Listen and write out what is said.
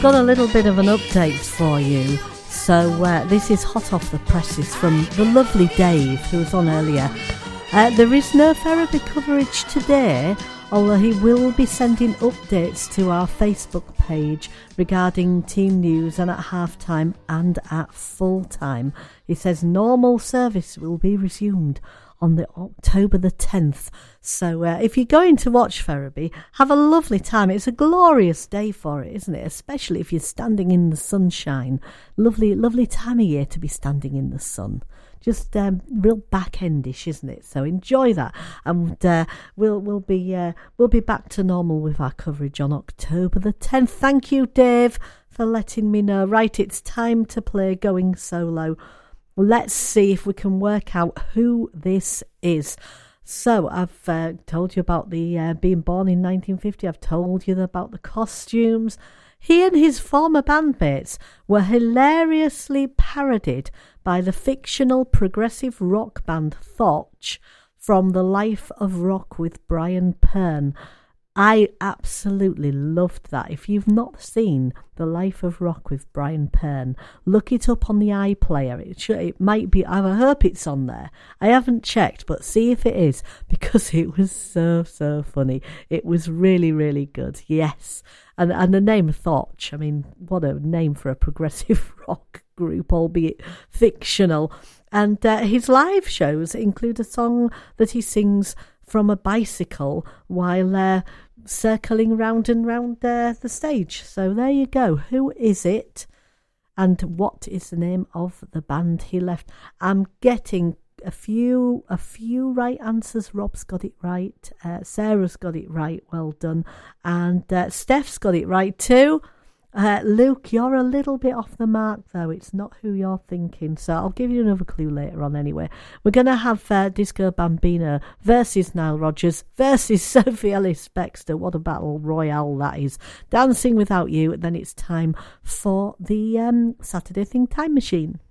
Got a little bit of an update for you. So this is hot off the presses from the lovely Dave, who was on earlier. There is no therapy coverage today, although he will be sending updates to our Facebook page regarding team news and at half-time and at full-time. He says normal service will be resumed on the October the 10th. So if you're going to watch Ferriby, have a lovely time. It's a glorious day for it, isn't it? Especially if you're standing in the sunshine. Lovely, lovely time of year to be standing in the sun. Just real back-endish, isn't it? So enjoy that, and we'll be back to normal with our coverage on October the 10th. Thank you, Dave, for letting me know. Right, it's time to play Going Solo. Let's see if we can work out who this is. So I've told you about the being born in 1950. I've told you about the costumes. He and his former bandmates were hilariously parodied by the fictional progressive rock band Thotch from The Life of Rock with Brian Pern. I absolutely loved that. If you've not seen The Life of Rock with Brian Pern, look it up on the iPlayer. It might be, I hope it's on there. I haven't checked, but see if it is, because it was so funny. It was really, really good. Yes. And the name Thotch, I mean, what a name for a progressive rock group, albeit fictional. And his live shows include a song that he sings from a bicycle while circling round and round the stage. So there you go. Who is it? And what is the name of the band he left? I'm getting a few right answers. Rob's got it right. Sarah's got it right. Well done. And Steph's got it right too. Luke, you're a little bit off the mark, though. It's not who you're thinking. So I'll give you another clue later on anyway. We're going to have Disco Bambino versus Nile Rodgers versus Sophie Ellis-Bextor. What a battle royale that is. Dancing Without You. Then it's time for the Saturday Thing Time Machine.